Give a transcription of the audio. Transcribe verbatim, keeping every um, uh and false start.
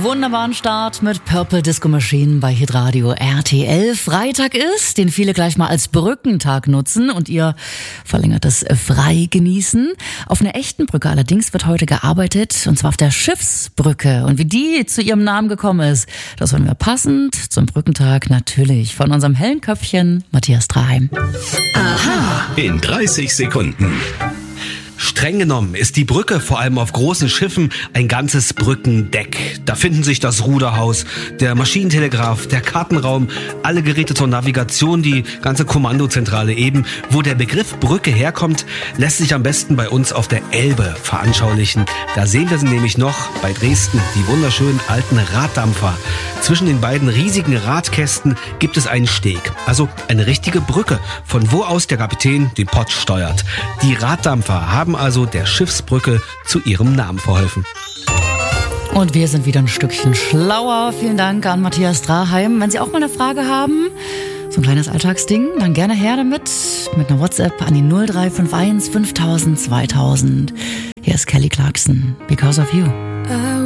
wunderbaren Start mit Purple Disco Machine bei Hitradio R T L. Freitag ist, den viele gleich mal als Brückentag nutzen und ihr verlängertes frei genießen. Auf einer echten Brücke allerdings wird heute gearbeitet, und zwar auf der Schiffsbrücke. Und wie die zu ihrem Namen gekommen ist, das wollen wir passend zum Brückentag natürlich von unserem hellen Köpfchen Matthias Draheim. Aha! In dreißig Sekunden. Streng genommen ist die Brücke vor allem auf großen Schiffen ein ganzes Brückendeck. Da finden sich das Ruderhaus, der Maschinentelegraph, der Kartenraum, alle Geräte zur Navigation, die ganze Kommandozentrale eben. Wo der Begriff Brücke herkommt, lässt sich am besten bei uns auf der Elbe veranschaulichen. Da sehen wir sie nämlich noch bei Dresden, die wunderschönen alten Raddampfer. Zwischen den beiden riesigen Radkästen gibt es einen Steg, also eine richtige Brücke, von wo aus der Kapitän den Pott steuert. Die Raddampfer haben also der Schiffsbrücke zu ihrem Namen verholfen. Und wir sind wieder ein Stückchen schlauer. Vielen Dank an Matthias Draheim. Wenn Sie auch mal eine Frage haben, so ein kleines Alltagsding, dann gerne her damit. Mit einer WhatsApp an die null drei fünf eins fünftausend zweitausend. Hier ist Kelly Clarkson, Because of You.